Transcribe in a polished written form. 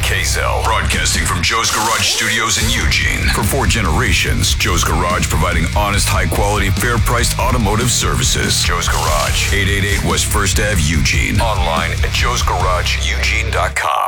Kazel, broadcasting from Joe's Garage Studios in Eugene. For 4 generations, Joe's Garage providing honest, high-quality, fair-priced automotive services. Joe's Garage, 888 West 1st Ave, Eugene. Online at joesgarageeugene.com.